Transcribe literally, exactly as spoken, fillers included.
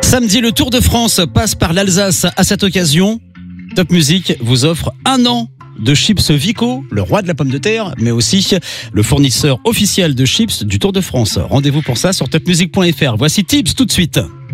Samedi, le Tour de France passe par l'Alsace. À cette occasion, Top Music vous offre un an de chips Vico, le roi de la pomme de terre, mais aussi le fournisseur officiel de chips du Tour de France. Rendez-vous pour ça sur top music point f r. Voici Tips tout de suite.